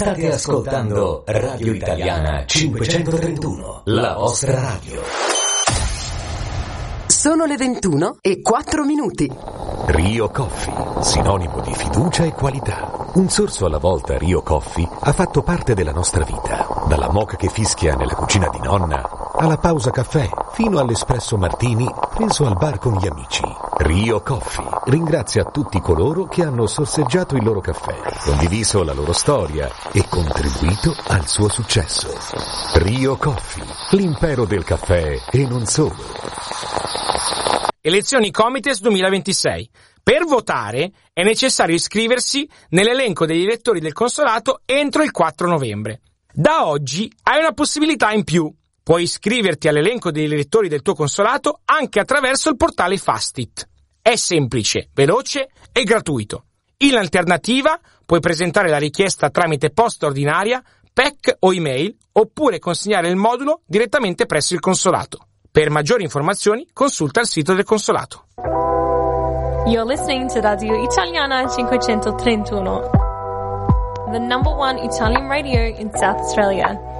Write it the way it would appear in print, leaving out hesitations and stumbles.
State ascoltando Radio Italiana 531, la vostra radio. Sono le 21:04. Rio Coffee, sinonimo di fiducia e qualità. Un sorso alla volta Rio Coffee ha fatto parte della nostra vita. Dalla moka che fischia nella cucina di nonna, alla pausa caffè, fino all'espresso martini preso al bar con gli amici. Rio Coffee ringrazia tutti coloro che hanno sorseggiato il loro caffè, condiviso la loro storia e contribuito al suo successo. Rio Coffee, l'impero del caffè e non solo. Elezioni Comites 2026. Per votare è necessario iscriversi nell'elenco degli elettori del consolato entro il 4 novembre. Da oggi hai una possibilità in più. Puoi iscriverti all'elenco degli elettori del tuo consolato anche attraverso il portale Fastit. È semplice, veloce e gratuito. In alternativa puoi presentare la richiesta tramite posta ordinaria, PEC o email, oppure consegnare il modulo direttamente presso il consolato. Per maggiori informazioni consulta il sito del consolato. You're listening to Radio Italiana 531, the number one Italian radio in South Australia.